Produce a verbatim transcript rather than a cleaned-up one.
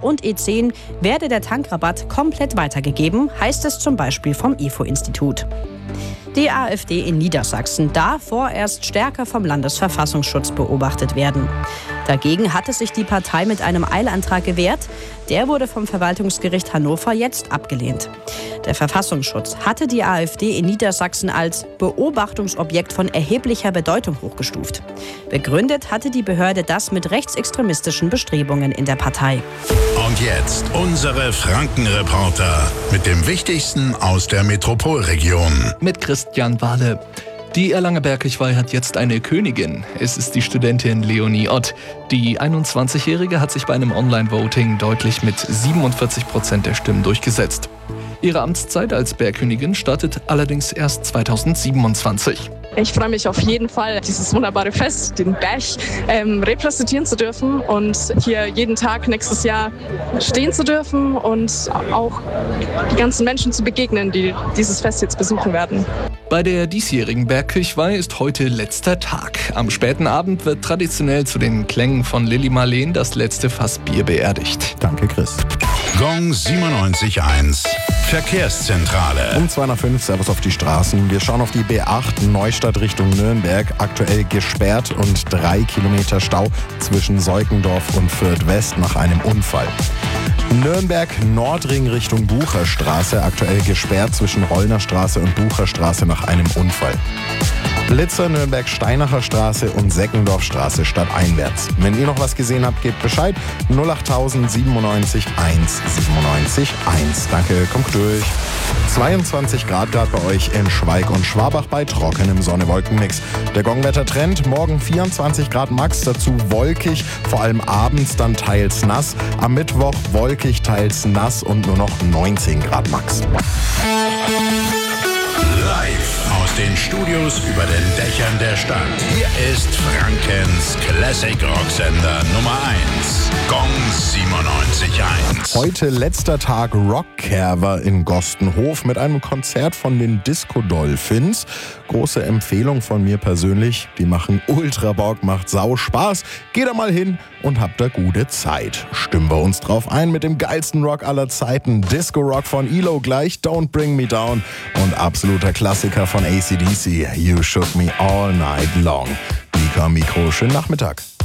und E zehn werde der Tankrabatt komplett weitergegeben, heißt es zum Beispiel vom I F O-Institut. Die AfD in Niedersachsen darf vorerst stärker vom Landesverfassungsschutz beobachtet werden. Dagegen hatte sich die Partei mit einem Eilantrag gewehrt. Der wurde vom Verwaltungsgericht Hannover jetzt abgelehnt. Der Verfassungsschutz hatte die AfD in Niedersachsen als Beobachtungsobjekt von erheblicher Bedeutung hochgestuft. Begründet hatte die Behörde das mit rechtsextremistischen Bestrebungen in der Partei. Und jetzt unsere Franken-Reporter mit dem Wichtigsten aus der Metropolregion. Mit Christian Wahle. Die Erlanger Bergkirchweih hat jetzt eine Königin. Es ist die Studentin Leonie Ott. Die einundzwanzigjährige hat sich bei einem Online-Voting deutlich mit siebenundvierzig Prozent der Stimmen durchgesetzt. Ihre Amtszeit als Bergkönigin startet allerdings erst zweitausendsiebenundzwanzig. Ich freue mich auf jeden Fall, dieses wunderbare Fest, den Berg, ähm, repräsentieren zu dürfen und hier jeden Tag nächstes Jahr stehen zu dürfen und auch die ganzen Menschen zu begegnen, die dieses Fest jetzt besuchen werden. Bei der diesjährigen Bergkirchweih ist heute letzter Tag. Am späten Abend wird traditionell zu den Klängen von Lilly Marleen das letzte Fass Bier beerdigt. Danke, Chris. Gong siebenundneunzig Komma eins. Verkehrszentrale. Um zwei nach fünf, Servus auf die Straßen. Wir schauen auf die B acht Neustadt Richtung Nürnberg. Aktuell gesperrt und drei Kilometer Stau zwischen Seukendorf und Fürth West nach einem Unfall. Nürnberg Nordring Richtung Bucherstraße. Aktuell gesperrt zwischen Hollnerstraße und Bucherstraße nach einem Unfall. Blitzer Nürnberg Steinacher Straße und Seckendorfstraße stadteinwärts. Wenn ihr noch was gesehen habt, gebt Bescheid. null acht siebenundneunzig eins siebenundneunzig eins. Danke, kommt durch. zweiundzwanzig Grad gerade bei euch in Schweig und Schwabach bei trockenem Sonne-Wolken-Mix. Der Gongwetter-Trend, morgen vierundzwanzig Grad max, dazu wolkig, vor allem abends dann teils nass. Am Mittwoch wolkig, teils nass und nur noch neunzehn Grad max. Live aus den Studios über den Dächern der Stadt. Hier ist Frankens Classic Rocksender Nummer eins. Gong siebenundneunzig Komma eins. Heute letzter Tag Rockkerver in Gostenhof mit einem Konzert von den Disco Dolphins. Große Empfehlung von mir persönlich. Die machen ultra Bock, macht sau Spaß. Geht da mal hin und habt da gute Zeit. Stimmen wir uns drauf ein mit dem geilsten Rock aller Zeiten. Disco Rock von E L O gleich, Don't Bring Me Down. Und absoluter Klassiker von A C D C, You Shook Me All Night Long. Mika Mikro, schönen Nachmittag.